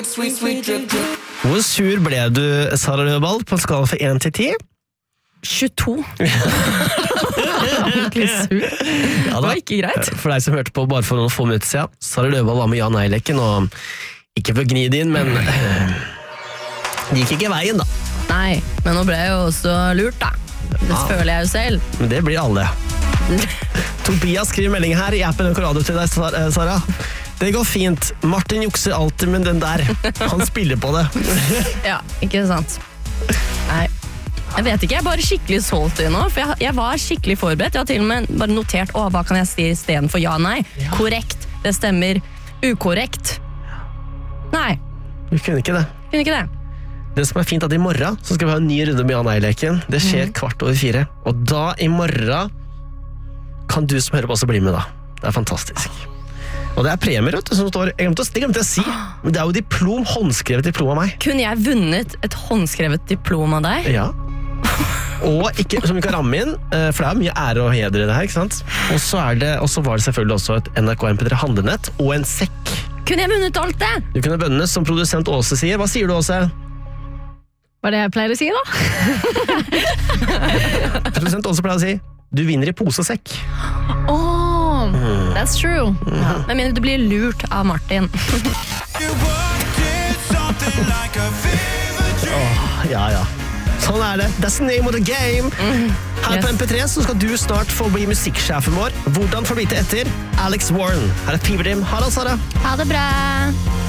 Hvor sur ble du, Sara Løvdahl, på en skala fra 1 til 10? 22. Virkelig sur. Det var ikke greit. For deg som hørte på bare for noen få minutter siden, Sara Løvdahl var med Jan Eileken, og ikke for å gni det inn, men det gikk ikke veien da. Nei, men nå ble jeg jo også lurt da. Det føler jeg jo selv. Men det blir alle. Tobias skriver melding her i appen NRK Radio til deg, Sara. Det går fint. Martin jukser alltid med den der. Han spiller på det. Ja, ikke sant. Nei. Jeg vet ikke, jeg er bare skikkelig solgt i nå, for jeg var skikkelig forberedt. Jeg har til og med bare notert, hva kan jeg si i stedet for ja, nei? Ja. Korrekt, det stemmer. Ukorrekt. Nei. Vi kunne ikke det. Det som er fint at i morgen så skal vi ha en ny runde med Jan Eileken. Det skjer 4:15. Og da i morgen kan du som hører på også bli med da. Det er fantastisk. Og det er premier, som står, det glemte jeg å si, men det er jo diplom, håndskrevet diplom av meg. Kunne jeg vunnet et håndskrevet diplom av deg? Ja. Og ikke, som vi kan ramme inn, for det er mye ære og heder i det her, ikke sant? Og så var det selvfølgelig også et NRK MP3 handlenett og en sekk. Kunne jeg vunnet alt det? Du kunne vunnet, som produsent Åse sier. Hva sier du, Åse? Hva er det jeg pleier å si da? Produsent Åse pleier å si, du vinner i pose og sekk. That's true. Men mener du blir lurt av Martin. Ja. Sånn er det. That's the name of the game. Her på MP3 så skal du snart få bli musikksjefen vår. Hvordan får du vite etter? Alex Warren. Her er Fever Dream. Ha det, Sara. Ha det bra.